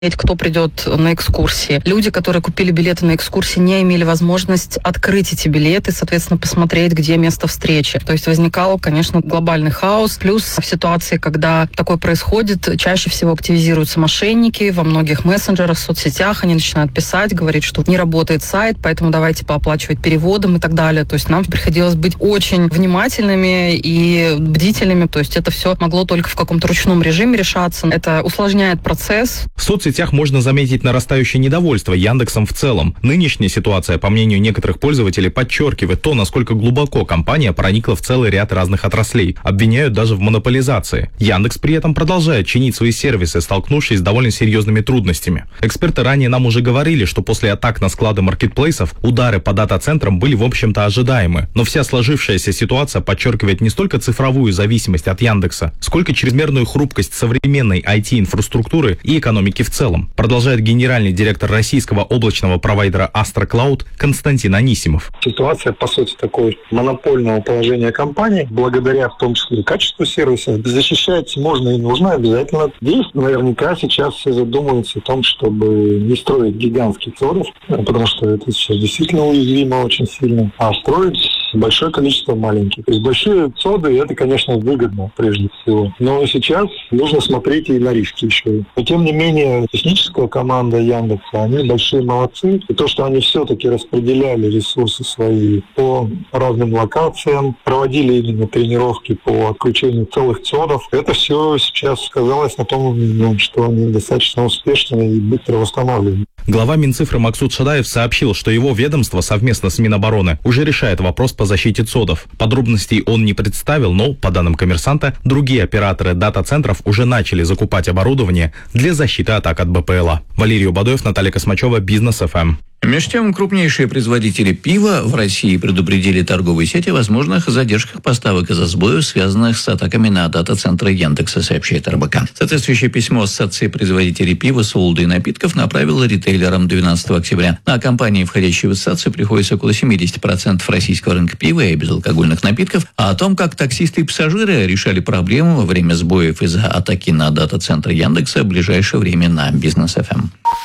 кто придет на экскурсии. Люди, которые купили билеты на экскурсии, не имели возможность открыть эти билеты, соответственно, посмотреть, где место встречи. То есть возникал, конечно, глобальный хаос. Плюс в ситуации, когда такое происходит, чаще всего активизируются мошенники во многих мессенджерах, соцсетях. Они начинают писать, говорить, что не работает сайт, поэтому давайте пооплачивать переводом и так далее. То есть нам приходилось быть очень внимательными и бдительными. То есть это все могло только в каком-то ручном режиме решаться. Это усложняет процесс. В соцсетях можно заметить нарастающее недовольство Яндексом в целом. Нынешняя ситуация, по мнению некоторых пользователей, подчеркивает то, насколько глубоко компания проникла в целый ряд разных отраслей. Обвиняют даже в монополизации. Яндекс при этом продолжает чинить свои сервисы, столкнувшись с довольно серьезными трудностями. Эксперты ранее нам уже говорили, что после атак на склады маркетплейсов удары по дата-центрам были, в общем-то, ожидаемы. Но вся сложившаяся ситуация подчеркивает не столько цифровую зависимость от Яндекса, сколько чрезмерную хрупкость современной IT-инфраструктуры и экономики в целом, продолжает генеральный директор российского облачного провайдера Astra Cloud Константин Анисимов. Ситуация, по сути, такой монопольного положения компании, благодаря в том числе качеству сервиса, защищать можно и нужно обязательно. Здесь наверняка сейчас все задумываются о том, чтобы не строить гигантский цодов, потому что это сейчас действительно уязвимо очень сильно, а строить большое количество маленьких. То есть большие цоды, это, конечно, выгодно прежде всего. Но сейчас нужно смотреть и на риски еще. Но, тем не менее, техническая команда Яндекса, они большие молодцы. И то, что они все-таки распределяли ресурсы свои по разным локациям, проводили именно тренировки по отключению целых цодов, это все сейчас сказалось на том, что они достаточно успешны и быстро восстанавливают. Глава Минцифры Максут Шадаев сообщил, что его ведомство совместно с Минобороны уже решает вопрос по защите цодов. Подробностей он не представил, но, по данным «Коммерсанта», другие операторы дата-центров уже начали закупать оборудование для защиты атак от БПЛА. Валерий Убадоев, Наталья Космачева, Бизнес ФМ. Между тем, крупнейшие производители пива в России предупредили торговые сети о возможных задержках поставок из-за сбоев, связанных с атаками на дата-центры Яндекса, сообщает РБК. Соответствующее письмо Ассоциации производителей пива, солода и напитков направила ритейлерам 12 октября. На компании, входящие в ассоциацию, приходится около 70% российского рынка пива и безалкогольных напитков. А о том, как таксисты и пассажиры решали проблему во время сбоев из-за атаки на дата-центры Яндекса, в ближайшее время на Бизнес ФМ.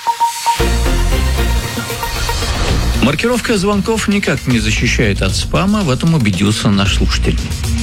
Маркировка звонков никак не защищает от спама, в этом убедился наш слушатель.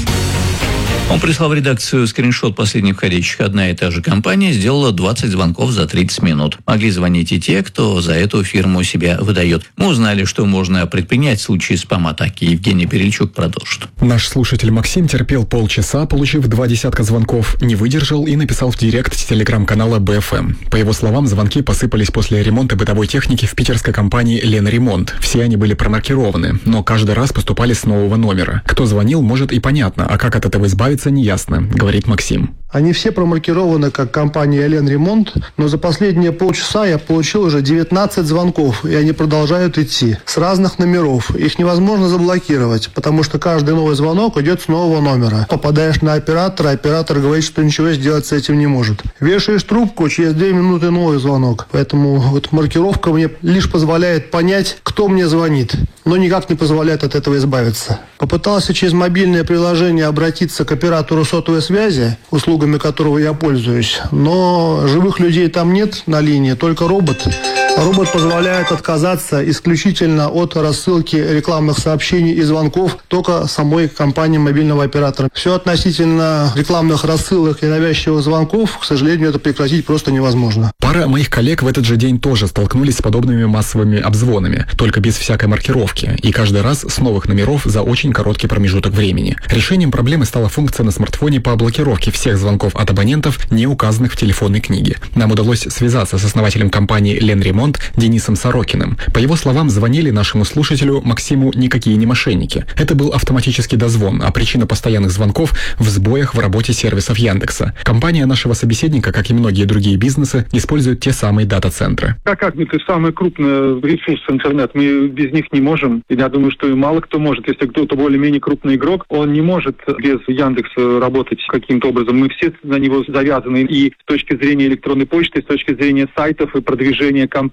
Он прислал в редакцию скриншот последних входящих. Одна и та же компания сделала 20 звонков за 30 минут. Могли звонить и те, кто за эту фирму себя выдает. Мы узнали, что можно предпринять в случае спам-атаки. Евгений Перельчук продолжит. Наш слушатель Максим терпел полчаса, получив 20 звонков, не выдержал и написал в директ телеграм-канала БФМ. По его словам, звонки посыпались после ремонта бытовой техники в питерской компании «Ленремонт». Все они были промаркированы, но каждый раз поступали с нового номера. Кто звонил, может и понятно, а как от этого избавиться, неясно, говорит Максим. Они все промаркированы как компания «Ленремонт», но за последние полчаса я получил уже 19 звонков, и они продолжают идти с разных номеров. Их невозможно заблокировать, потому что каждый новый звонок идет с нового номера. Попадаешь на оператора, оператор говорит, что ничего сделать с этим не может. Вешаешь трубку, через 2 минуты новый звонок. Поэтому вот маркировка мне лишь позволяет понять, кто мне звонит, но никак не позволяет от этого избавиться. Попытался через мобильное приложение обратиться к оператору сотовой связи, услугами которого я пользуюсь, но живых людей там нет на линии, только робот. Робот позволяет отказаться исключительно от рассылки рекламных сообщений и звонков только самой компании мобильного оператора. Все относительно рекламных рассылок и навязчивых звонков, к сожалению, это прекратить просто невозможно. Пара моих коллег в этот же день тоже столкнулись с подобными массовыми обзвонами, только без всякой маркировки, и каждый раз с новых номеров за очень короткий промежуток времени. Решением проблемы стала функция на смартфоне по блокировке всех звонков от абонентов, не указанных в телефонной книге. Нам удалось связаться с основателем компании «Ленремонт» Денисом Сорокиным. По его словам, звонили нашему слушателю Максиму никакие не мошенники. Это был автоматический дозвон, а причина постоянных звонков в сбоях в работе сервисов Яндекса. Компания нашего собеседника, как и многие другие бизнесы, использует те самые дата-центры. Как это самый крупный ресурс интернет, мы без них не можем. И я думаю, что и мало кто может. Если кто-то более-менее крупный игрок, он не может без Яндекса работать каким-то образом. Мы все на него завязаны и с точки зрения электронной почты, и с точки зрения сайтов и продвижения компаний.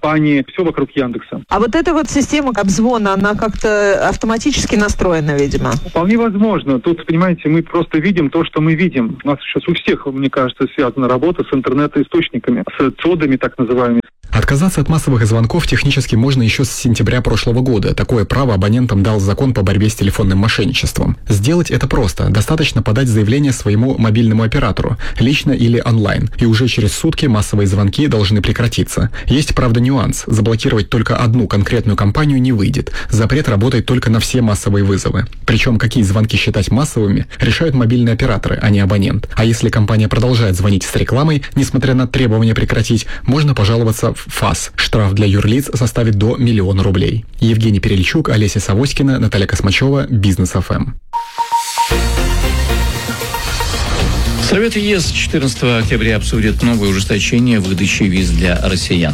компании, все вокруг Яндекса. А вот эта вот система обзвона, она как-то автоматически настроена, видимо? Вполне возможно. Тут, понимаете, мы просто видим то, что мы видим. У нас сейчас у всех, мне кажется, связана работа с интернет-источниками, с цодами так называемыми. Отказаться от массовых звонков технически можно еще с сентября прошлого года. Такое право абонентам дал закон по борьбе с телефонным мошенничеством. Сделать это просто. Достаточно подать заявление своему мобильному оператору, лично или онлайн, и уже через сутки массовые звонки должны прекратиться. Есть, правда, нюанс. Заблокировать только одну конкретную компанию не выйдет. Запрет работает только на все массовые вызовы. Причем какие звонки считать массовыми, решают мобильные операторы, а не абонент. А если компания продолжает звонить с рекламой, несмотря на требования прекратить, можно пожаловаться в ФАС. Штраф для юрлиц составит до 1 000 000 рублей. Евгений Перельчук, Олеся Савоськина, Наталья Космачева, Бизнес ФМ. Совет ЕС 14 октября обсудит новое ужесточение выдачи виз для россиян.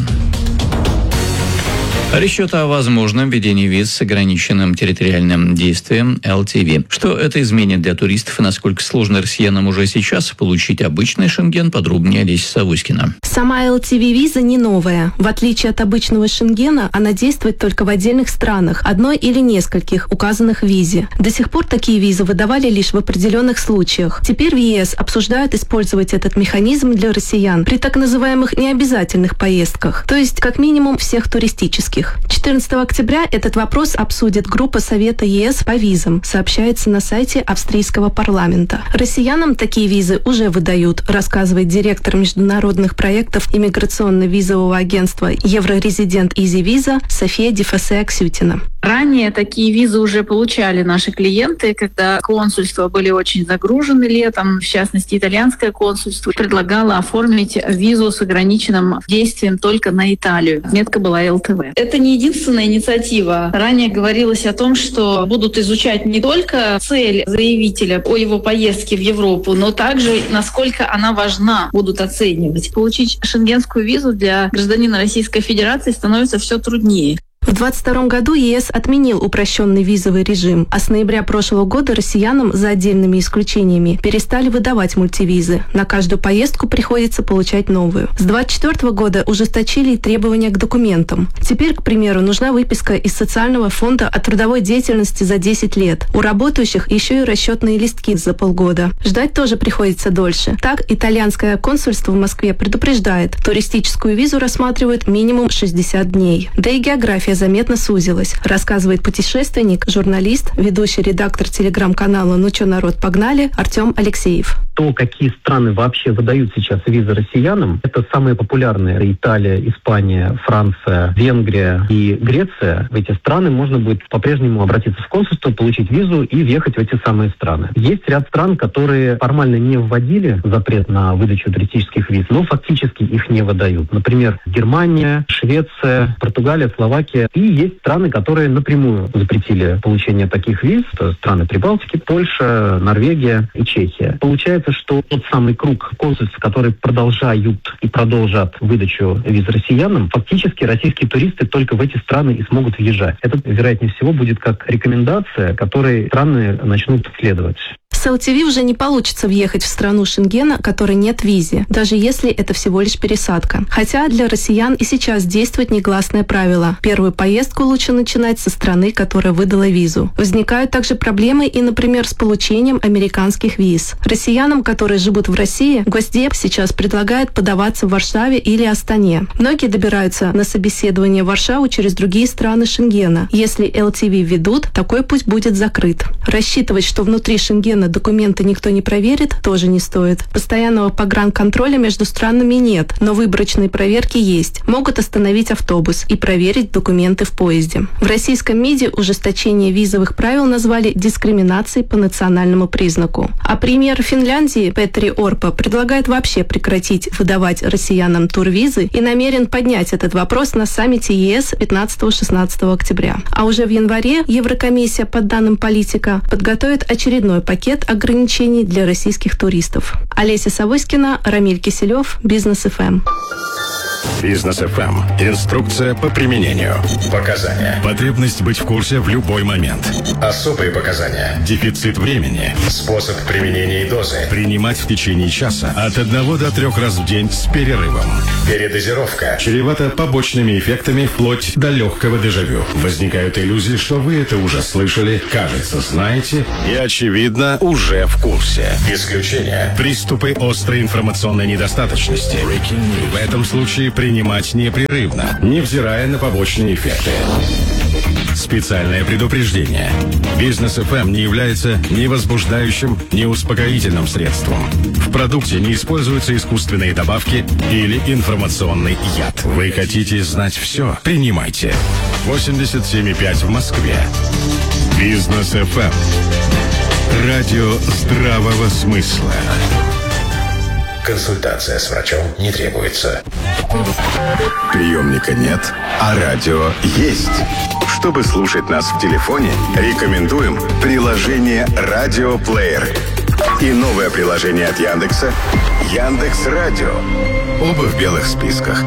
Речь идет о возможном введении виз с ограниченным территориальным действием LTV. Что это изменит для туристов и насколько сложно россиянам уже сейчас получить обычный Шенген, подробнее Олеся Савоськина. Сама LTV-виза не новая. В отличие от обычного Шенгена, она действует только в отдельных странах, одной или нескольких, указанных в визе. До сих пор такие визы выдавали лишь в определенных случаях. Теперь в ЕС обсуждают использовать этот механизм для россиян при так называемых необязательных поездках, то есть как минимум всех туристических. 14 октября этот вопрос обсудит группа Совета ЕС по визам, сообщается на сайте австрийского парламента. Россиянам такие визы уже выдают, рассказывает директор международных проектов иммиграционно-визового агентства Еврорезидент Изи-Виза София Дефасе-Аксютина. Ранее такие визы уже получали наши клиенты, когда консульства были очень загружены летом. В частности, итальянское консульство предлагало оформить визу с ограниченным действием только на Италию. Метка была ЛТВ. Это не единственная инициатива. Ранее говорилось о том, что будут изучать не только цель заявителя о его поездке в Европу, но также насколько она важна, будут оценивать. Получить шенгенскую визу для гражданина Российской Федерации становится все труднее. В 2022 году ЕС отменил упрощенный визовый режим, а с ноября прошлого года россиянам, за отдельными исключениями, перестали выдавать мультивизы. На каждую поездку приходится получать новую. С 2024 года ужесточили требования к документам. Теперь, к примеру, нужна выписка из социального фонда о трудовой деятельности за 10 лет. У работающих еще и расчетные листки за полгода. Ждать тоже приходится дольше. Так, итальянское консульство в Москве предупреждает, туристическую визу рассматривают минимум 60 дней. Да и география заметно сузилась, рассказывает путешественник, журналист, ведущий редактор телеграм-канала «Ну чё, народ, погнали» Артем Алексеев. То, какие страны вообще выдают сейчас визы россиянам, это самые популярные: Италия, Испания, Франция, Венгрия и Греция. В эти страны можно будет по-прежнему обратиться в консульство, получить визу и въехать в эти самые страны. Есть ряд стран, которые формально не вводили запрет на выдачу туристических виз, но фактически их не выдают. Например, Германия, Швеция, Португалия, Словакия. И есть страны, которые напрямую запретили получение таких виз. Это страны Прибалтики, Польша, Норвегия и Чехия. Получается, что тот самый круг консульств, которые продолжают и продолжат выдачу виз россиянам, фактически российские туристы только в эти страны и смогут въезжать. Это, вероятнее всего, будет как рекомендация, которой страны начнут следовать. С LTV уже не получится въехать в страну Шенгена, которой нет визы, даже если это всего лишь пересадка. Хотя для россиян и сейчас действует негласное правило. Первую поездку лучше начинать со страны, которая выдала визу. Возникают также проблемы и, например, с получением американских виз. Россиянам, которые живут в России, Госдеп сейчас предлагает подаваться в Варшаве или Астане. Многие добираются на собеседование в Варшаву через другие страны Шенгена. Если LTV введут, такой путь будет закрыт. Рассчитывать, что внутри Шенгена документы никто не проверит, тоже не стоит. Постоянного погранконтроля между странами нет, но выборочные проверки есть. Могут остановить автобус и проверить документы в поезде. В российском МИДе ужесточение визовых правил назвали дискриминацией по национальному признаку. А премьер Финляндии Петри Орпа предлагает вообще прекратить выдавать россиянам турвизы и намерен поднять этот вопрос на саммите ЕС 15-16 октября. А уже в январе Еврокомиссия, по данным Политика, подготовит очередной пакет ограничений для российских туристов. Олеся Савоськина, Рамиль Киселев, Бизнес ФМ. Бизнес ФМ. Инструкция по применению. Показания. Потребность быть в курсе в любой момент. Особые показания. Дефицит времени. Способ применения и дозы. Принимать в течение часа от 1 до 3 раз в день с перерывом. Передозировка. Чревата побочными эффектами вплоть до легкого дежавю. Возникают иллюзии, что вы это уже слышали, кажется, знаете и, очевидно, уже в курсе. Исключение. Приступы острой информационной недостаточности. В этом случае принимать непрерывно, невзирая на побочные эффекты. Специальное предупреждение. Бизнес ФМ не является ни возбуждающим, ни успокоительным средством. В продукте не используются искусственные добавки или информационный яд. Вы хотите знать все? Принимайте. 87,5 в Москве. Бизнес ФМ. Радио здравого смысла. Консультация с врачом не требуется. Приемника нет, а радио есть. Чтобы слушать нас в телефоне, рекомендуем приложение «Радиоплеер» и новое приложение от Яндекса «Яндекс.Радио». Оба в белых списках.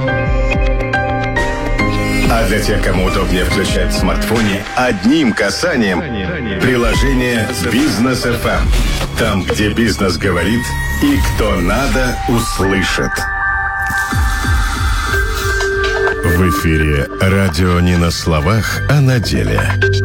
А для тех, кому удобнее включать в смартфоне одним касанием приложение «Бизнес ФМ». Там, где бизнес говорит и кто надо, услышит. В эфире радио не на словах, а на деле.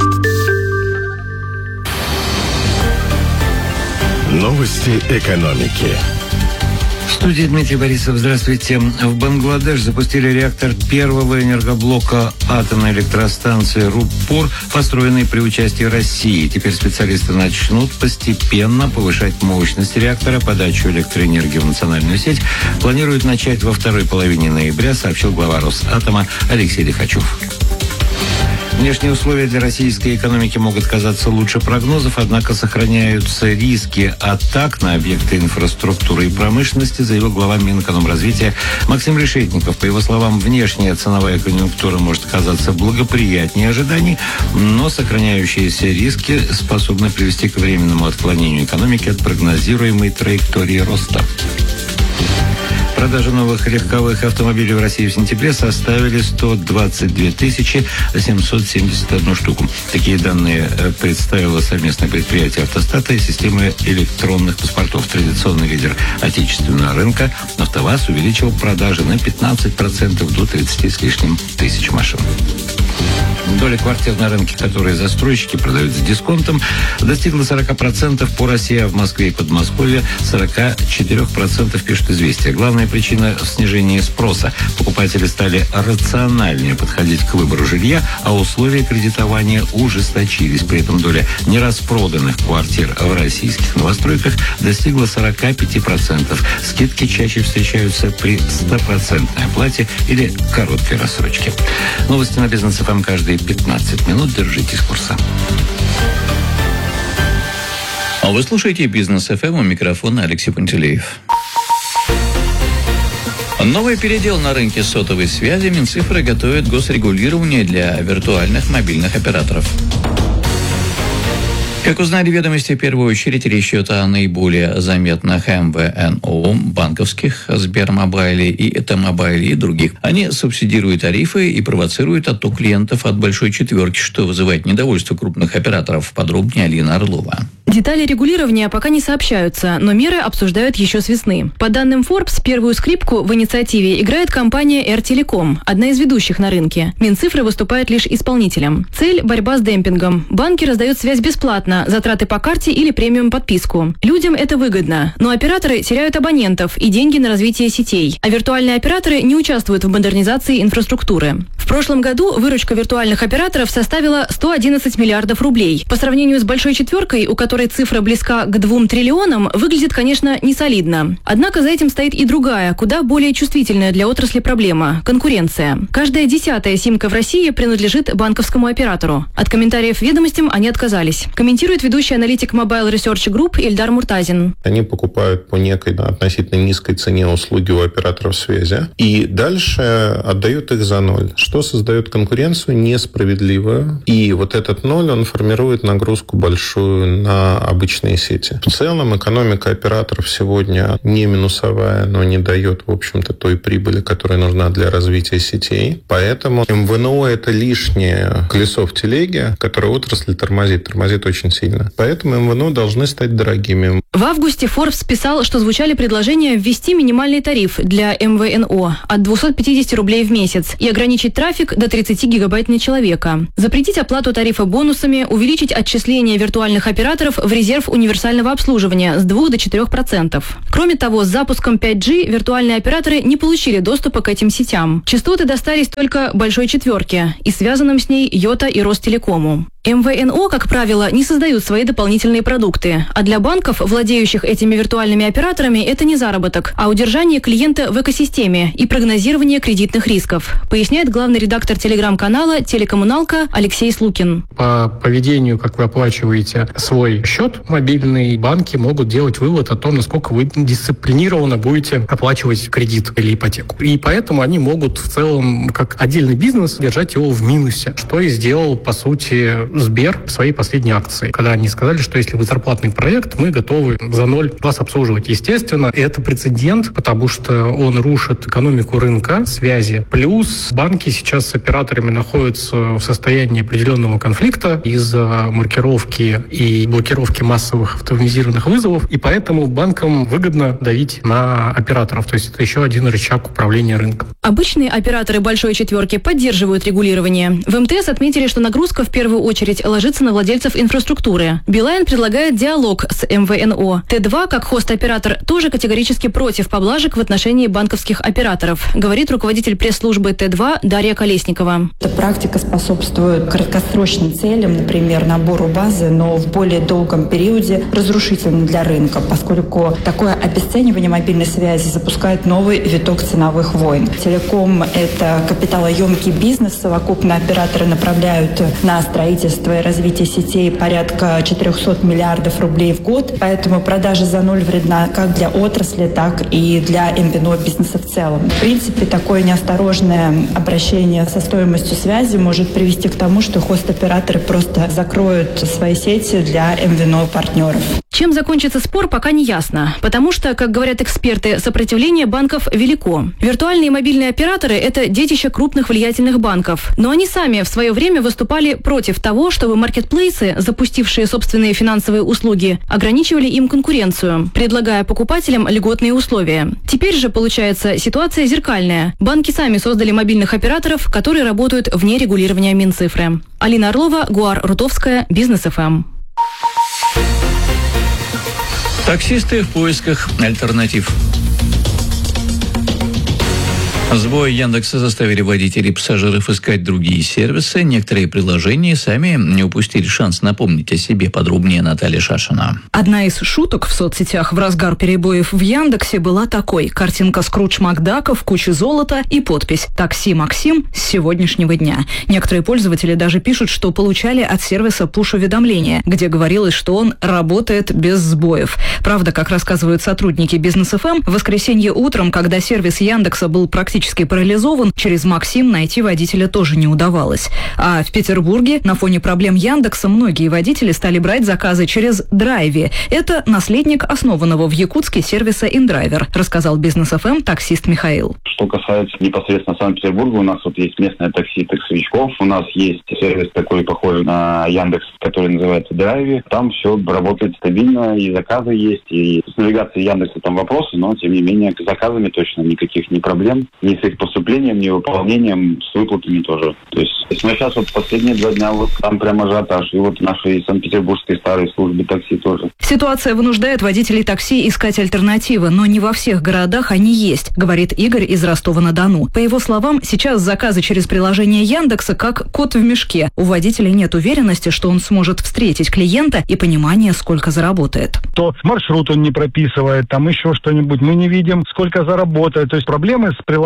Новости экономики. В студии Дмитрий Борисов. Здравствуйте. В Бангладеш запустили реактор первого энергоблока атомной электростанции Руппур, построенный при участии России. Теперь специалисты начнут постепенно повышать мощность реактора. Подачу электроэнергии в национальную сеть планируют начать во второй половине ноября, сообщил глава Росатома Алексей Лихачев. Внешние условия для российской экономики могут казаться лучше прогнозов, однако сохраняются риски атак на объекты инфраструктуры и промышленности, заявил глава Минэкономразвития Максим Решетников. По его словам, внешняя ценовая конъюнктура может казаться благоприятнее ожиданий, но сохраняющиеся риски способны привести к временному отклонению экономики от прогнозируемой траектории роста. Продажи новых легковых автомобилей в России в сентябре составили 122 771 штуку. Такие данные представило совместное предприятие «Автостата» и системы электронных паспортов. Традиционный лидер отечественного рынка «АвтоВАЗ» увеличил продажи на 15% до 30 с лишним тысяч машин. Доля квартир на рынке, которые застройщики продают с дисконтом, достигла 40% по России, а в Москве и Подмосковье 44%, пишет «Известия». Главная причина в снижении спроса. Покупатели стали рациональнее подходить к выбору жилья, а условия кредитования ужесточились. При этом доля нераспроданных квартир в российских новостройках достигла 45%. Скидки чаще встречаются при 100% оплате или короткой рассрочке. Новости на Бизнес ФМ каждые 15 минут. Держитесь курса. А вы слушаете Бизнес ФМ, у микрофона Алексей Пантелеев. Новый передел на рынке сотовой связи. Минцифры готовит госрегулирование для виртуальных мобильных операторов. Как узнали ведомости, в первую очередь речь идет о наиболее заметных МВНО, банковских, Сбермобайле и Т-Мобайле и других. Они субсидируют тарифы и провоцируют отток клиентов от большой четверки, что вызывает недовольство крупных операторов. Подробнее Алина Орлова. Детали регулирования пока не сообщаются, но меры обсуждают еще с весны. По данным Forbes, первую скрипку в инициативе играет компания R-Telecom, одна из ведущих на рынке. Минцифры выступает лишь исполнителем. Цель – борьба с демпингом. Банки раздают связь бесплатно, затраты по карте или премиум подписку. Людям это выгодно, но операторы теряют абонентов и деньги на развитие сетей, а виртуальные операторы не участвуют в модернизации инфраструктуры. В прошлом году выручка виртуальных операторов составила 111 миллиардов рублей. По сравнению с большой четверкой, у которой цифра близка к 2 триллионам, выглядит, конечно, не солидно. Однако за этим стоит и другая, куда более чувствительная для отрасли проблема – конкуренция. Каждая 10-я симка в России принадлежит банковскому оператору. От комментариев ведомостям они отказались. Комментирует ведущий аналитик Mobile Research Group Ильдар Муртазин. Они покупают по некой относительно низкой цене услуги у операторов связи и дальше отдают их за ноль, что создает конкуренцию несправедливую. И вот этот ноль, он формирует нагрузку большую на на обычные сети. В целом экономика операторов сегодня не минусовая, но не дает, в общем-то, той прибыли, которая нужна для развития сетей. Поэтому МВНО – это лишнее колесо в телеге, которое отрасль тормозит очень сильно. Поэтому МВНО должны стать дорогими. В августе Forbes писал, что звучали предложения ввести минимальный тариф для МВНО от 250 рублей в месяц и ограничить трафик до 30 гигабайт на человека. Запретить оплату тарифа бонусами, увеличить отчисления виртуальных операторов в резерв универсального обслуживания с 2 до 4%. Кроме того, с запуском 5G виртуальные операторы не получили доступа к этим сетям. Частоты достались только большой четверке и связанным с ней Йота и Ростелекому. МВНО, как правило, не создают свои дополнительные продукты, а для банков, владеющих этими виртуальными операторами, это не заработок, а удержание клиента в экосистеме и прогнозирование кредитных рисков, поясняет главный редактор телеграм-канала «Телекоммуналка» Алексей Слукин. По поведению, как вы оплачиваете свой счет, мобильные банки могут делать вывод о том, насколько вы дисциплинированно будете оплачивать кредит или ипотеку. И поэтому они могут в целом, как отдельный бизнес, держать его в минусе, что и сделал, по сути, Сбер в своей последней акции, когда они сказали, что если вы зарплатный проект, мы готовы за ноль вас обслуживать. Естественно, это прецедент, потому что он рушит экономику рынка, связи. Плюс банки сейчас с операторами находятся в состоянии определенного конфликта из-за маркировки и блокировки массовых автоматизированных вызовов, и поэтому банкам выгодно давить на операторов. То есть это еще один рычаг управления рынком. Обычные операторы большой четверки поддерживают регулирование. В МТС отметили, что нагрузка в первую очередь ложится на владельцев инфраструктуры. Билайн предлагает диалог с МВНО. Т2, как хост-оператор, тоже категорически против поблажек в отношении банковских операторов, говорит руководитель пресс-службы Т2 Дарья Колесникова. Эта практика способствует краткосрочным целям, например, набору базы, но в более долгом периоде разрушительно для рынка, поскольку такое обесценивание мобильной связи запускает новый виток ценовых войн. Телеком – это капиталоемкий бизнес, совокупно операторы направляют на строительство и развитие сетей порядка 400 миллиардов рублей в год, поэтому продажа за ноль вредна как для отрасли, так и для МВНО бизнеса в целом. В принципе, такое неосторожное обращение со стоимостью связи может привести к тому, что хост-операторы просто закроют свои сети для МВНО партнеров. Чем закончится спор, пока не ясно, потому что, как говорят эксперты, сопротивление банков велико. Виртуальные мобильные операторы – это детище крупных влиятельных банков, но они сами в свое время выступали против того, чтобы маркетплейсы, запустившие собственные финансовые услуги, ограничивали им конкуренцию, предлагая покупателям льготные условия. Теперь же, получается, ситуация зеркальная. Банки сами создали мобильных операторов, которые работают вне регулирования Минцифры. Алина Орлова, Гуар Рутовская, Бизнес ФМ. Таксисты в поисках альтернатив. Сбои Яндекса заставили водителей и пассажиров искать другие сервисы. Некоторые приложения сами не упустили шанс напомнить о себе. Подробнее Наталья Шашина. Одна из шуток в соцсетях в разгар перебоев в Яндексе была такой. Картинка Скрудж Макдака в куче золота и подпись «Такси Максим с сегодняшнего дня». Некоторые пользователи даже пишут, что получали от сервиса пуш-уведомления, где говорилось, что он работает без сбоев. Правда, как рассказывают сотрудники Бизнес ФМ, в воскресенье утром, когда сервис Яндекса был практически парализован, через Максим найти водителя тоже не удавалось. А в Петербурге на фоне проблем Яндекса многие водители стали брать заказы через Драйви. Это наследник основанного в Якутске сервиса InDriver, рассказал Бизнес ФМ таксист Михаил. Что касается непосредственно Санкт-Петербурга, у нас вот есть местное такси таксовичков, у нас есть сервис такой похожий на Яндекс, который называется Драйви. Там все работает стабильно, и заказы есть, и с навигацией Яндекса там вопросы, но тем не менее с заказами точно никаких не проблем. Ни с их поступлением, ни выполнением, с выплатами тоже. То есть, но сейчас вот последние 2 дня вот там прям ажиотаж. И вот нашей санкт-петербургской старой службе такси тоже. Ситуация вынуждает водителей такси искать альтернативы, но не во всех городах они есть, говорит Игорь из Ростова-на-Дону. По его словам, сейчас заказы через приложение Яндекса как кот в мешке. У водителя нет уверенности, что он сможет встретить клиента и понимания, сколько заработает. То маршрут он не прописывает, там еще что-нибудь. Мы не видим, сколько заработает. То есть проблемы с приложением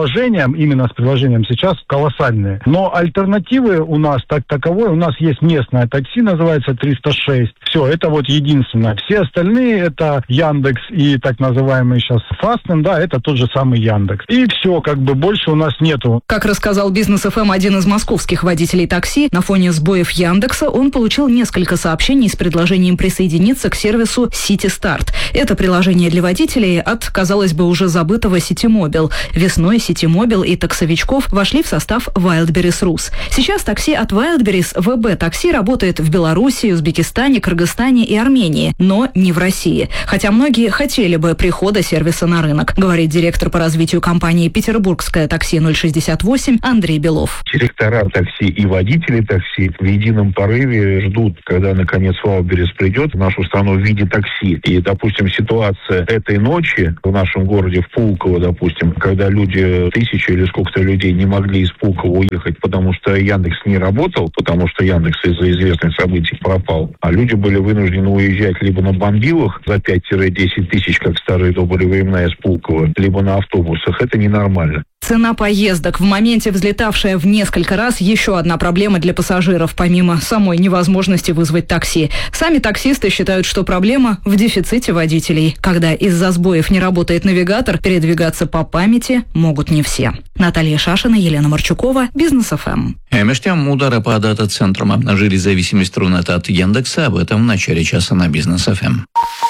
предложением, именно с предложением сейчас колоссальные. Но альтернативы у нас таковой, у нас есть местное такси, называется 306. Все, это вот единственное. Все остальные это Яндекс и так называемый сейчас Фастен, да, это тот же самый Яндекс. И все, как бы больше у нас нету. Как рассказал Бизнес ФМ один из московских водителей такси, на фоне сбоев Яндекса он получил несколько сообщений с предложением присоединиться к сервису Сити-Старт. Это приложение для водителей от, казалось бы, уже забытого Ситимобил. Весной Ситимобил и таксовичков вошли в состав Wildberries Rus. Сейчас такси от Wildberries ВБ Такси работает в Беларуси, Узбекистане, Кыргызстане и Армении, но не в России. Хотя многие хотели бы прихода сервиса на рынок, говорит директор по развитию компании «Петербургское такси 068» Андрей Белов. Директора такси и водители такси в едином порыве ждут, когда наконец Wildberries придет в нашу страну в виде такси. И, допустим, ситуация этой ночи в нашем городе, в Пулково, допустим, когда люди, 1000 или сколько-то людей не могли из Пулково уехать, потому что Яндекс не работал, потому что Яндекс из-за известных событий пропал, а люди были вынуждены уезжать либо на бомбилах за 5-10 тысяч, как в старые добрые времена из Пулково, либо на автобусах. Это ненормально. Цена поездок, в моменте взлетавшая в несколько раз, еще одна проблема для пассажиров, помимо самой невозможности вызвать такси. Сами таксисты считают, что проблема в дефиците водителей. Когда из-за сбоев не работает навигатор, передвигаться по памяти могут не все. Наталья Шашина, Елена Марчукова, Бизнес ФМ. Между тем, удары по дата-центрам обнажили зависимость Рунета от Яндекса. Об этом в начале часа на Бизнес ФМ.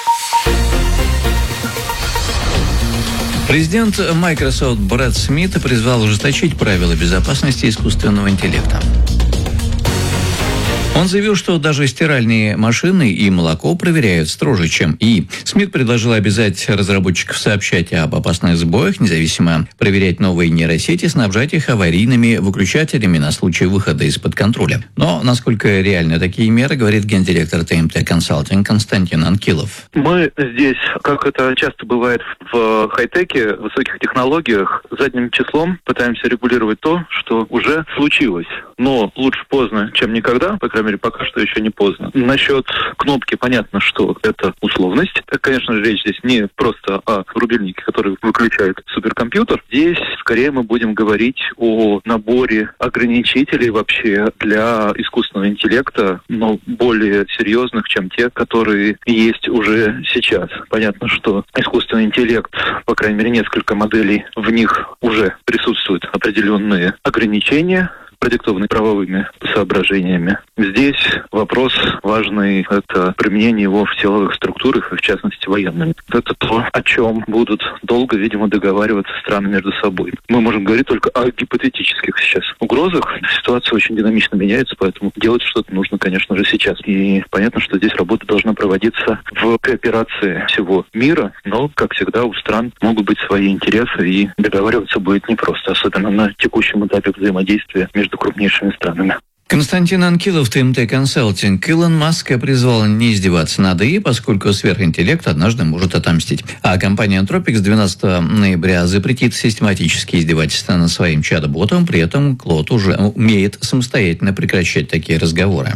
Президент Microsoft Брэд Смит призвал ужесточить правила безопасности искусственного интеллекта. Он заявил, что даже стиральные машины и молоко проверяют строже, чем ИИ. Смит предложил обязать разработчиков сообщать об опасных сбоях, независимо проверять новые нейросети, снабжать их аварийными выключателями на случай выхода из-под контроля. Но насколько реальны такие меры, говорит гендиректор ТМТ Консалтинг Константин Анкилов. Мы здесь, как это часто бывает в хай-теке, в высоких технологиях, задним числом пытаемся регулировать то, что уже случилось. Но лучше поздно, чем никогда, по крайней мере, пока что еще не поздно. Насчет кнопки понятно, что это условность. Конечно же, речь здесь не просто о рубильнике, который выключает суперкомпьютер. Здесь скорее мы будем говорить о наборе ограничителей вообще для искусственного интеллекта, но более серьезных, чем те, которые есть уже сейчас. Понятно, что искусственный интеллект, по крайней мере, несколько моделей, в них уже присутствуют определенные ограничения, продиктованный правовыми соображениями. Здесь вопрос важный – это применение его в силовых структурах, и в частности военными. Это то, о чем будут долго, видимо, договариваться страны между собой. Мы можем говорить только о гипотетических сейчас угрозах. Ситуация очень динамично меняется, поэтому делать что-то нужно, конечно же, сейчас. И понятно, что здесь работа должна проводиться в кооперации всего мира, но, как всегда, у стран могут быть свои интересы, и договариваться будет непросто, особенно на текущем этапе взаимодействия между крупнейшими странами. Константин Анкилов, ТМТ Консалтинг. Илон Маск призвал не издеваться над ИИ, поскольку сверхинтеллект однажды может отомстить. А компания Anthropic с 12 ноября запретит систематически издевательства над своим чат-ботом. При этом Клод уже умеет самостоятельно прекращать такие разговоры.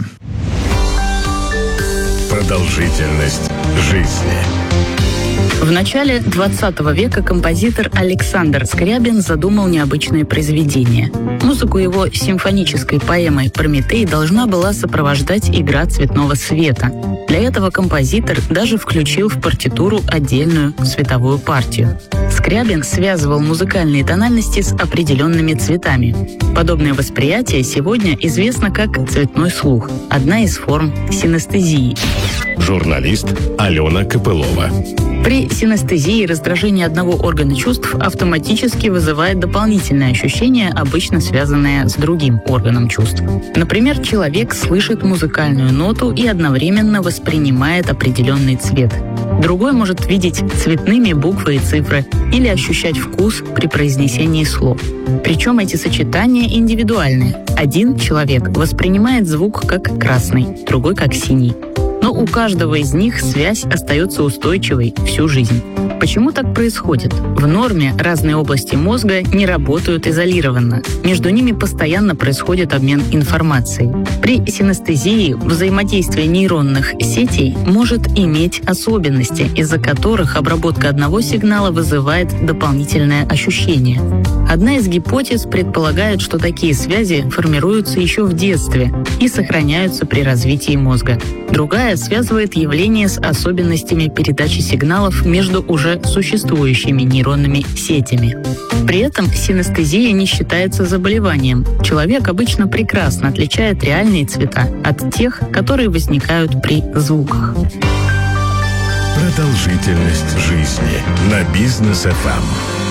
Продолжительность жизни. В начале 20 века композитор Александр Скрябин задумал необычное произведение. Музыку его симфонической поэмы «Прометей» должна была сопровождать игра цветного света. Для этого композитор даже включил в партитуру отдельную световую партию. Скрябин связывал музыкальные тональности с определенными цветами. Подобное восприятие сегодня известно как цветной слух, одна из форм синестезии. Журналист Алена Копылова. При синестезии раздражение одного органа чувств автоматически вызывает дополнительное ощущение, обычно связанное с другим органом чувств. Например, человек слышит музыкальную ноту и одновременно воспринимает определенный цвет. Другой может видеть цветными буквы и цифры или ощущать вкус при произнесении слов. Причем эти сочетания индивидуальны. Один человек воспринимает звук как красный, другой как синий. Но у каждого из них связь остается устойчивой всю жизнь. Почему так происходит? В норме разные области мозга не работают изолированно. Между ними постоянно происходит обмен информацией. При синестезии взаимодействие нейронных сетей может иметь особенности, из-за которых обработка одного сигнала вызывает дополнительное ощущение. Одна из гипотез предполагает, что такие связи формируются еще в детстве и сохраняются при развитии мозга. Другая связывает явление с особенностями передачи сигналов между уже существующими нейронными сетями. При этом синестезия не считается заболеванием. Человек обычно прекрасно отличает реальные цвета от тех, которые возникают при звуках. Продолжительность жизни на Бизнес ФМ.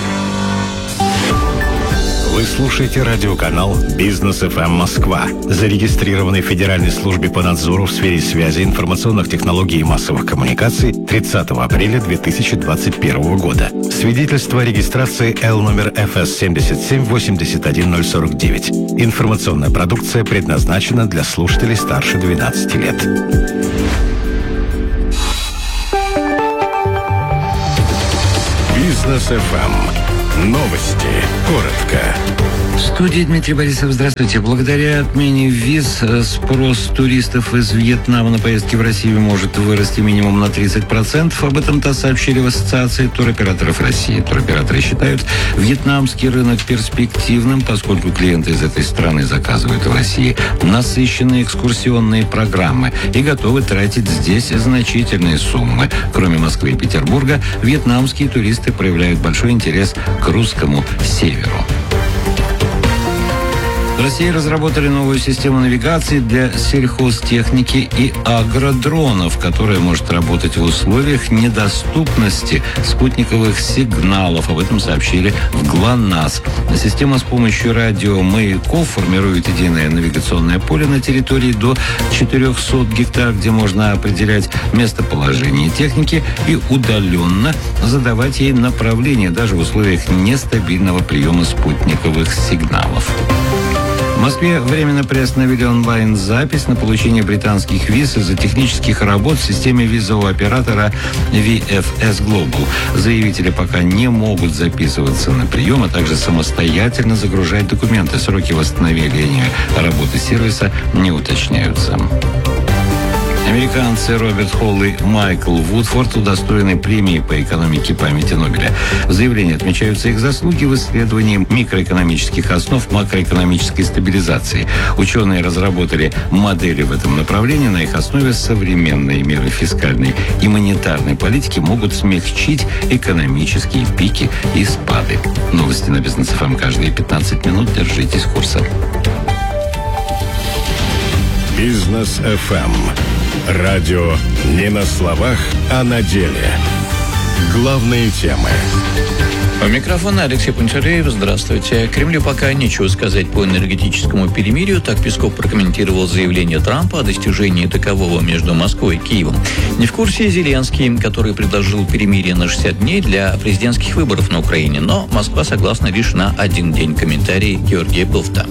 Вы слушаете радиоканал «Бизнес ФМ Москва», зарегистрированный в Федеральной службе по надзору в сфере связи, информационных технологий и массовых коммуникаций 30 апреля 2021 года. Свидетельство о регистрации Л номер ФС 7781049. Информационная продукция предназначена для слушателей старше 12 лет. Бизнес ФМ. Новости. Коротко. В студии Дмитрий Борисов. Здравствуйте. Благодаря отмене виз спрос туристов из Вьетнама на поездки в Россию может вырасти минимум на 30%. Об этом ТАСС сообщили в Ассоциации туроператоров России. Туроператоры считают вьетнамский рынок перспективным, поскольку клиенты из этой страны заказывают в России насыщенные экскурсионные программы и готовы тратить здесь значительные суммы. Кроме Москвы и Петербурга, вьетнамские туристы проявляют большой интерес к русскому северу. В России разработали новую систему навигации для сельхозтехники и агродронов, которая может работать в условиях недоступности спутниковых сигналов. Об этом сообщили в ГЛОНАСС. Система с помощью радиомаяков формирует единое навигационное поле на территории до 400 гектар, где можно определять местоположение техники и удаленно задавать ей направление, даже в условиях нестабильного приема спутниковых сигналов. В Москве временно приостановили онлайн-запись на получение британских виз из-за технических работ в системе визового оператора VFS Global. Заявители пока не могут записываться на прием, а также самостоятельно загружать документы. Сроки восстановления работы сервиса не уточняются. Американцы Роберт Холл и Майкл Вудфорд удостоены премии по экономике памяти Нобеля. В заявлении отмечаются их заслуги в исследовании микроэкономических основ макроэкономической стабилизации. Ученые разработали модели в этом направлении. На их основе современные меры фискальной и монетарной политики могут смягчить экономические пики и спады. Новости на Бизнес ФМ каждые 15 минут. Держитесь курса. Бизнес ФМ. Радио не на словах, а на деле. Главные темы. У микрофона Алексей Пунчареев. Здравствуйте. Кремлю пока нечего сказать по энергетическому перемирию. Так Песков прокомментировал заявление Трампа о достижении такового между Москвой и Киевом. Не в курсе Зеленский, который предложил перемирие на 60 дней для президентских выборов на Украине. Но Москва согласна лишь на 1 день. Комментарий Георгия Пылфта.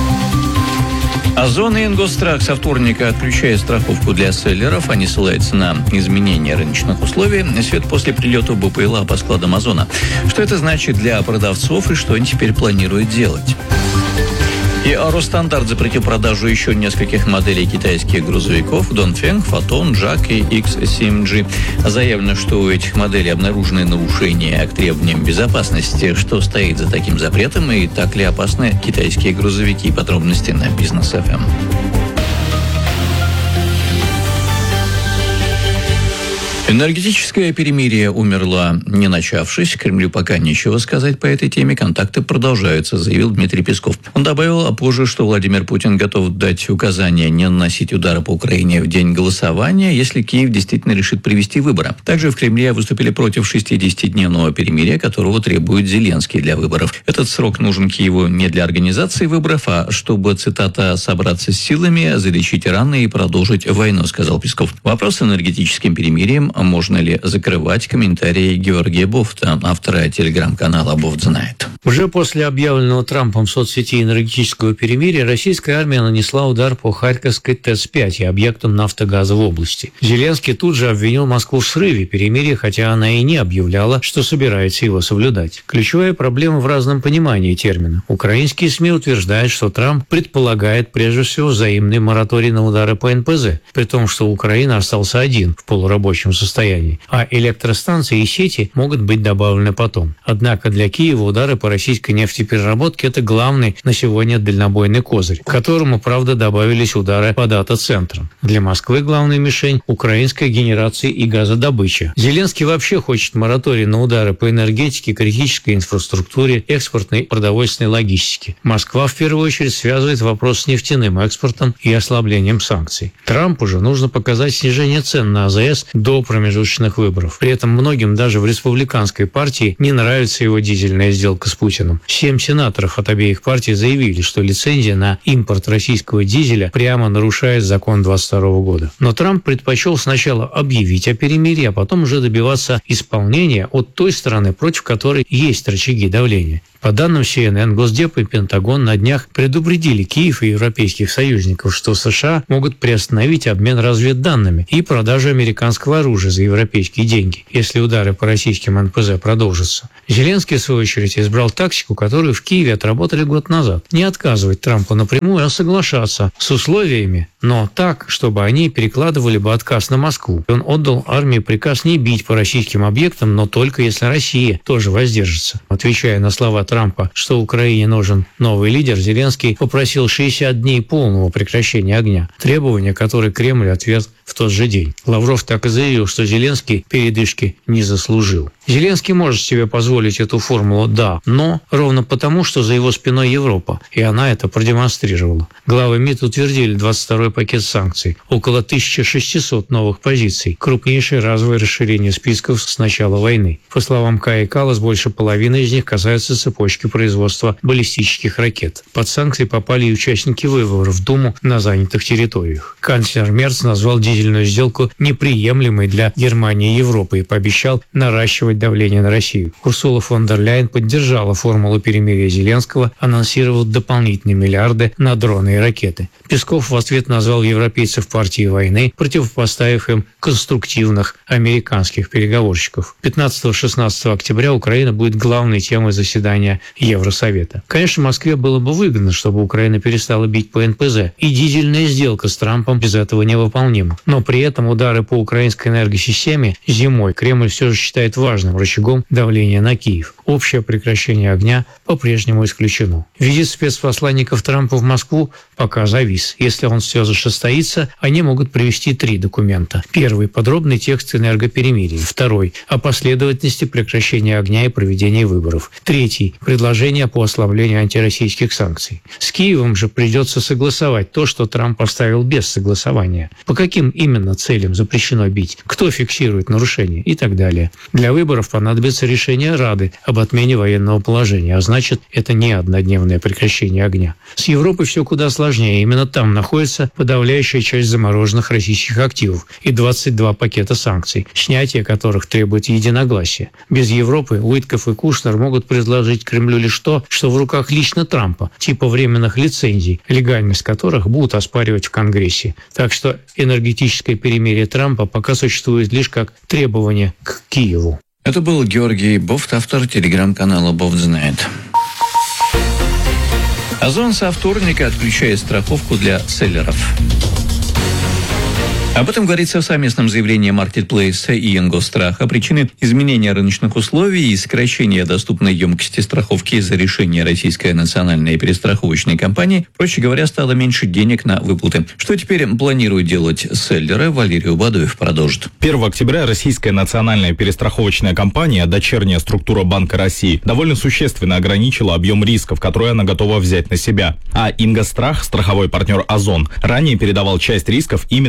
Озон и Ингосстрах со вторника отключают страховку для селлеров. Они ссылаются на изменения рыночных условий. Свет после прилета БПЛА по складам Озона. Что это значит для продавцов и что они теперь планируют делать? И Росстандарт запретил продажу еще нескольких моделей китайских грузовиков Донфeng, Фотон, Джак и X7G. Заявлено, что у этих моделей обнаружены нарушения к требованиям безопасности. Что стоит за таким запретом и так ли опасны китайские грузовики? Подробности на Бизнес ФМ. Энергетическое перемирие умерло, не начавшись. Кремлю пока нечего сказать по этой теме. Контакты продолжаются, заявил Дмитрий Песков. Он добавил позже, что Владимир Путин готов дать указание не наносить удары по Украине в день голосования, если Киев действительно решит провести выборы. Также в Кремле выступили против 60-дневного перемирия, которого требует Зеленский для выборов. Этот срок нужен Киеву не для организации выборов, а чтобы, цитата, «собраться с силами, залечить раны и продолжить войну», сказал Песков. Вопрос с энергетическим перемирием можно ли закрывать, комментарии Георгия Бофта, автора телеграм-канала «Бофт знает». Уже после объявленного Трампом в соцсети энергетического перемирия российская армия нанесла удар по Харьковской ТЭЦ-5 и объектам нафтогаза в области. Зеленский тут же обвинил Москву в срыве перемирия, хотя она и не объявляла, что собирается его соблюдать. Ключевая проблема в разном понимании термина. Украинские СМИ утверждают, что Трамп предполагает прежде всего взаимный мораторий на удары по НПЗ, при том, что Украина остался один в полурабочем состоянии, а электростанции и сети могут быть добавлены потом. Однако для Киева удары по российской нефтепереработке – это главный на сегодня дальнобойный козырь, к которому, правда, добавились удары по дата-центрам. Для Москвы главная мишень – украинская генерация и газодобыча. Зеленский вообще хочет мораторий на удары по энергетике, критической инфраструктуре, экспортной и продовольственной логистике. Москва в первую очередь связывает вопрос с нефтяным экспортом и ослаблением санкций. Трампу же нужно показать снижение цен на АЗС до промежуточных выборов. При этом многим даже в республиканской партии не нравится его дизельная сделка с Путиным. 7 сенаторов от обеих партий заявили, что лицензия на импорт российского дизеля прямо нарушает закон 22 года. Но Трамп предпочел сначала объявить о перемирии, а потом уже добиваться исполнения от той стороны, против которой есть рычаги давления. По данным CNN, Госдеп и Пентагон на днях предупредили Киев и европейских союзников, что США могут приостановить обмен разведданными и продажу американского оружия за европейские деньги, если удары по российским НПЗ продолжатся. Зеленский, в свою очередь, избрал тактику, которую в Киеве отработали год назад. Не отказывать Трампу напрямую, а соглашаться с условиями, но так, чтобы они перекладывали бы отказ на Москву. Он отдал армии приказ не бить по российским объектам, но только если Россия тоже воздержится. Отвечая на слова Трампа, что Украине нужен новый лидер, Зеленский попросил 60 дней полного прекращения огня. Требование, которое Кремль отверг в тот же день. Лавров так и заявил, что Зеленский передышки не заслужил. Зеленский может себе позволить эту формулу «да», но ровно потому, что за его спиной Европа, и она это продемонстрировала. Главы МИД утвердили 22-й пакет санкций, около 1600 новых позиций, крупнейшее разовое расширение списков с начала войны. По словам Каи Каллас, больше половины из них касаются цепочки производства баллистических ракет. Под санкции попали и участники выборов в Думу на занятых территориях. Канцлер Мерц назвал дизельную сделку неприемлемой для Германии и Европы и пообещал наращивать давление на Россию. Урсула фон дер Ляйен поддержала формулу перемирия Зеленского, анонсировал дополнительные миллиарды на дроны и ракеты. Песков в ответ назвал европейцев партией войны, противопоставив им конструктивных американских переговорщиков. 15-16 октября Украина будет главной темой заседания Евросовета. Конечно, Москве было бы выгодно, чтобы Украина перестала бить по НПЗ, и дизельная сделка с Трампом без этого невыполнима. Но при этом удары по украинской энергосистеме зимой Кремль все же считает важным рычагом давления на Киев. Общее прекращение огня по-прежнему исключено. Визит спецпосланников Трампа в Москву пока завис. Если он все же состоится, они могут привести 3 документа. Первый – подробный текст энергоперемирия. Второй – о последовательности прекращения огня и проведения выборов. Третий – предложение по ослаблению антироссийских санкций. С Киевом же придется согласовать то, что Трамп поставил без согласования. По каким именно целям запрещено бить? Кто фиксирует нарушения? И так далее. Для выборов понадобится решение Рады об отмене военного положения, а значит, это не однодневное прекращение огня. С Европой все куда сложнее. Именно там находится подавляющая часть замороженных российских активов и 22 пакета санкций, снятие которых требует единогласия. Без Европы Уитков и Кушнер могут предложить Кремлю лишь то, что в руках лично Трампа, типа временных лицензий, легальность которых будут оспаривать в Конгрессе. Так что энергетическое перемирие Трампа пока существует лишь как требование к Киеву. Это был Георгий Бофт, автор телеграм-канала «Бофт знает». Озон со вторника отключает страховку для селлеров. Об этом говорится в совместном заявлении маркетплейса и Ингостраха. Причины изменения рыночных условий и сокращения доступной емкости страховки из-за решения Российской национальной перестраховочной компании, проще говоря, стало меньше денег на выплаты. Что теперь планируют делать селлеры, Валерий Убадуев продолжит. 1 октября Российская национальная перестраховочная компания, дочерняя структура Банка России, довольно существенно ограничила объем рисков, которые она готова взять на себя. А Ингострах, страховой партнер Озон, ранее передавал часть рисков именно РНБ.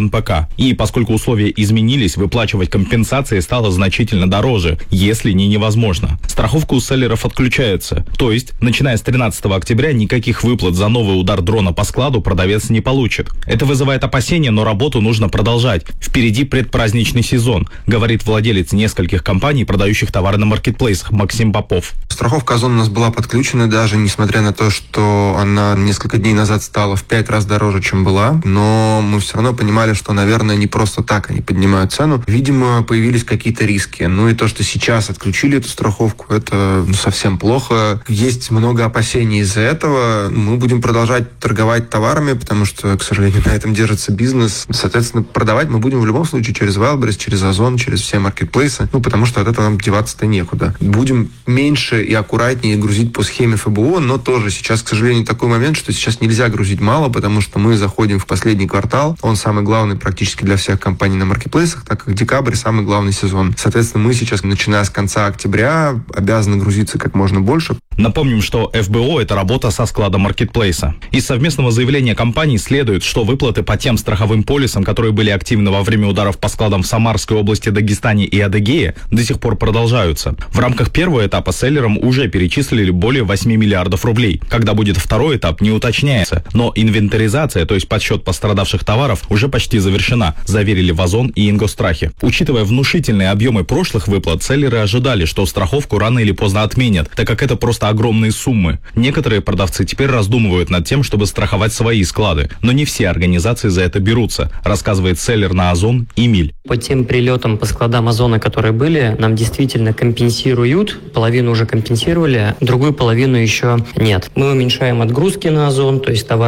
НПК. И поскольку условия изменились, выплачивать компенсации стало значительно дороже, если не невозможно. Страховка у селлеров отключается. То есть, начиная с 13 октября, никаких выплат за новый удар дрона по складу продавец не получит. Это вызывает опасения, но работу нужно продолжать. Впереди предпраздничный сезон, говорит владелец нескольких компаний, продающих товары на маркетплейсах, Максим Попов. Страховка Озон у нас была подключена даже, несмотря на то, что она несколько дней назад стала в 5 раз дороже, чем была. Но мы все равно понимали, что, наверное, не просто так они поднимают цену. Видимо, появились какие-то риски. Ну и то, что сейчас отключили эту страховку, это совсем плохо. Есть много опасений из-за этого. Мы будем продолжать торговать товарами, потому что, к сожалению, на этом держится бизнес. Соответственно, продавать мы будем в любом случае через Wildberries, через Озон, через все маркетплейсы. Ну, потому что от этого нам деваться-то некуда. Будем меньше и аккуратнее грузить по схеме ФБО, но тоже сейчас, к сожалению, такой момент, что сейчас нельзя грузить мало, потому что мы заходим в последний квартал. Он самый главный практически для всех компаний на маркетплейсах, так как декабрь самый главный сезон. Соответственно, мы сейчас, начиная с конца октября, обязаны грузиться как можно больше. Напомним, что ФБО – это работа со склада маркетплейса. Из совместного заявления компаний следует, что выплаты по тем страховым полисам, которые были активны во время ударов по складам в Самарской области, Дагестане и Адыгее, до сих пор продолжаются. В рамках первого этапа селлерам уже перечислили более 8 миллиардов рублей. Когда будет второй этап, не уточняется. Но инвентаризация, то есть подсчет пострадавших товаров, уже почти завершена, заверили в Озон и Ингосстрахе. Учитывая внушительные объемы прошлых выплат, селлеры ожидали, что страховку рано или поздно отменят, так как это просто огромные суммы. Некоторые продавцы теперь раздумывают над тем, чтобы страховать свои склады, но не все организации за это берутся, рассказывает селлер на Озон Эмиль. По тем прилетам по складам Озона, которые были, нам действительно компенсируют. Половину уже компенсировали, другую половину еще нет. Мы уменьшаем отгрузки на Озон, то есть товар